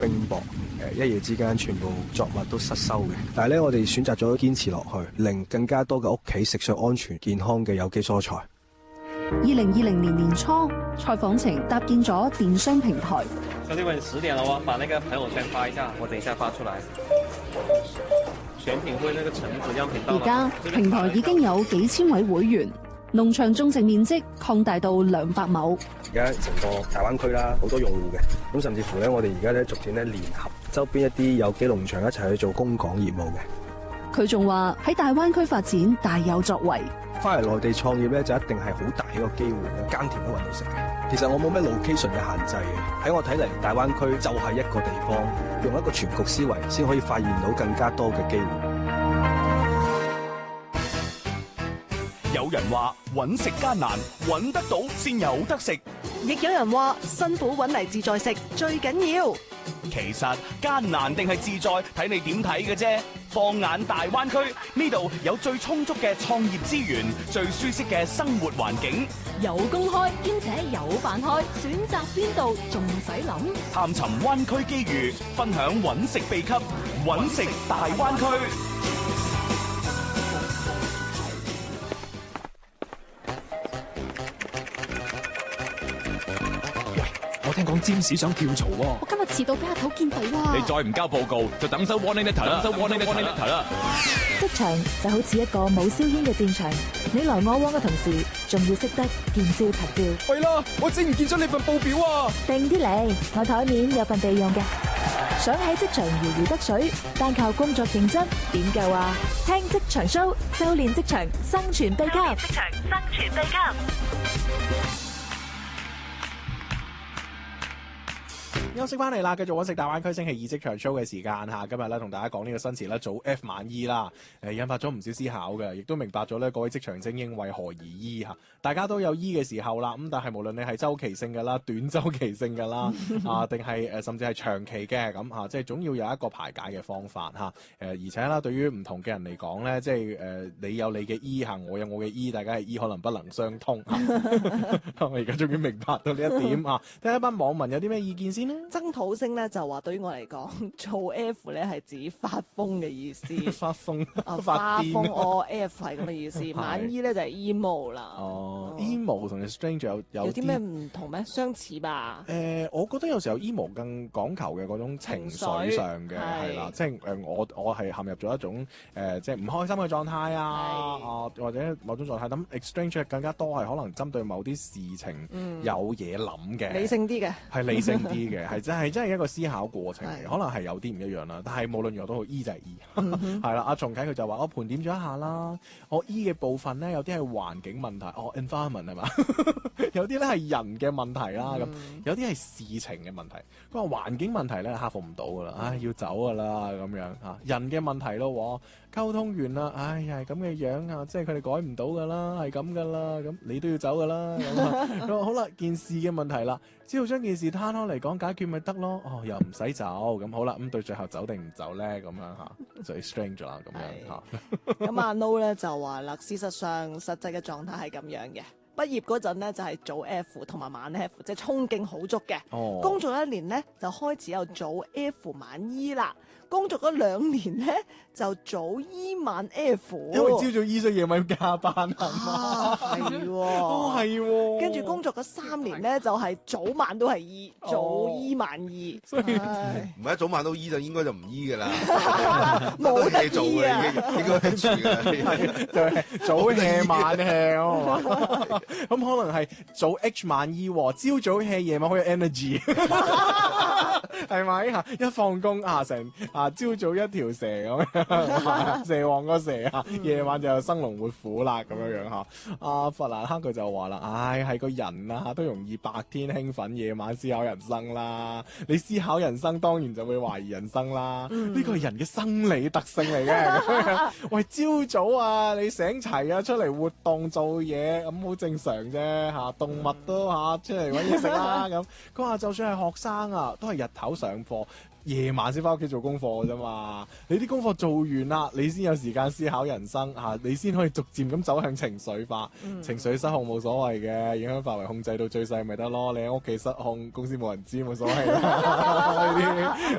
冰雹，一夜之間全部作物都失收嘅。但係咧，我哋選擇咗堅持落去，令更加多嘅屋企食上安全健康嘅有機蔬菜。 2020年年初，蔡訪程搭建咗電商平台。 兄弟們，10點了哦，把那個朋友圈發一下，我等一下發出來。選品會那個橙子樣品到。 而家平台已經有幾千位會員，農場種植面積擴大到200畝。 而家成個大灣區啦，好多用戶嘅，咁甚至乎咧，我哋而家咧逐漸咧聯合周邊一啲有機農場一齊去做供港業務嘅。 佢仲話喺大灣區發展大有作為。 翻嚟內地創業咧，就一定係好大一個機會嘅，耕田都揾到食嘅。其實我冇咩 location 嘅限制嘅，喺我睇嚟，大灣區就係一個地方，用一個全局思維，先可以發現到更加多嘅機會。 有人話揾食艱難，揾得到先有得食； 亦有人話辛苦揾嚟自在食最緊要。 其實艱難定係自在，睇你點睇嘅啫。放眼大灣區，呢度有最充足嘅創業資源，最舒適嘅生活環境， 有公開兼且有辦開，選擇邊度仲使諗？ 探尋灣區機遇，分享揾食秘笈，揾食大灣區。 我聽講占士想跳槽喎， 我今日遲到俾阿頭見到啊！ 你再唔交報告，就等收 warning letter 啦，收 warning letter 啦。 職場就好似一個冇硝煙嘅戰場，你來我往嘅同時，仲要識得見招拆招。 係啦，我整唔見咗你份報表啊！ 定啲嚟，我台面有份備用嘅。想喺職場如魚得水，單靠工作認真點夠啊？聽職場 show， 修煉職場生存秘笈。職場生存秘笈。 休息翻嚟啦，繼續揾食大灣區星期二職場 show 嘅時間嚇，今日咧同大家講呢個新詞啦，早 F 晚 E 啦，引發咗唔少思考嘅，亦都明白咗咧各位職場精英為何而 E 嚇，大家都有 E 嘅時候啦，咁但係無論你係周期性嘅啦、短周期性嘅啦，定係甚至係長期嘅咁嚇，即係總要有一個排解嘅方法嚇，而且啦，對於唔同嘅人嚟講咧，即係你有你嘅 E 嚇，我有我嘅 E， 大家係 E 可能不能相通嚇，我而家終於明白到呢一點嚇，睇下一班網民有啲咩意見先啦。 曾土星咧就話對於我嚟講，做 F 咧係指發瘋嘅意思。 發瘋發瘋哦 F 係咁嘅意思。晚 E 咧就係 emo 啦。 哦 emo 同 strange 有啲咩唔同咩？相似吧？ 我覺得有時候 emo 更講求嘅嗰種情緒上嘅係啦，即係我係陷入咗一種即係唔開心嘅狀態啊，或者某種狀態。咁 strange 更加多係可能針對某啲事情有嘢諗嘅， 理性啲嘅， 係理性啲嘅，係真係一個思考過程嚟，可能係有啲唔一樣啦。但係無論如何都好 E 就係 E， 係啦。阿松啟佢就話我盤點咗一下啦，我 E 嘅部分咧有啲係環境問題，environment 係嘛，有啲咧係人嘅問題啦，咁有啲係事情嘅問題。佢話環境問題咧克服唔到噶啦，要走噶啦咁樣嚇。人嘅問題咯，溝通完啦，呀係咁嘅樣啊，即係佢哋改唔到噶啦，係咁噶啦，咁你都要走噶啦。咁好啦，件事嘅問題啦，只要將件事攤開嚟講解決咪得咯。又唔使走，咁好啦。咁對最後走定唔走咧？咁樣嚇就 strange 啦，咁樣嚇。 咁阿 No 咧就話啦，事實上實際嘅狀態係咁樣嘅。畢業嗰陣咧就係早 F 同埋晚 F， 即係衝勁好足嘅。工作1年咧就開始有早 F 晚 E 啦。工作咗2年咧就早 E 晚 F。 因為朝早 E 所以夜晚要加班係嘛？係喎， 跟住工作咗3年咧就係早晚都係 E， 早 E 晚 E。 所以唔係早晚都 E 就應該就唔 E 㗎啦， 冇得做嘅應該係住嘅， 就係早 hea 晚 hea 咁可能係早 H 晚 E， 朝早 hea 夜晚好有 energy， 係咪嚇？一放工成朝早一條蛇咁樣，蛇王個蛇夜晚就生龍活虎啦咁樣嚇。阿弗蘭克佢就話啦，係個人啊都容易白天興奮，夜晚思考人生啦。你思考人生，當然就會懷疑人生啦。呢個係人嘅生理特性嚟嘅。喂，朝早你醒齊出嚟活動做嘢咁好正正常啫嚇，動物都嚇出嚟揾嘢食啦咁。佢話就算係學生啊，都係日頭上課，夜晚先翻屋企做功課嘅啫嘛。你啲功課做完啦，你先有時間思考人生嚇，你先可以逐漸咁走向情緒化。情緒失控冇所謂嘅，影響範圍控制到最細咪得咯。你喺屋企失控，公司冇人知冇所謂啦。呢啲